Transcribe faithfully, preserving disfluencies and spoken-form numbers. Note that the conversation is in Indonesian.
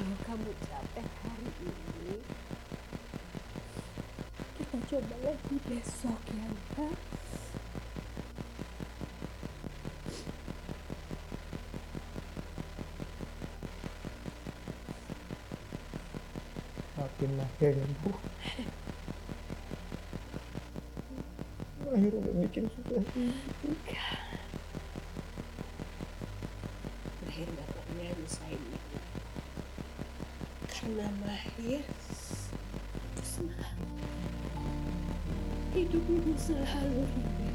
kalau kamu capek hari ini, kita coba lagi besok ya, Mbak. Makin mahir ya Bu. Mahir udah bikin susah ini. Mahir gak pernah nyusahin Ibu. Karena Mahir hidup Ibu selalu ringan.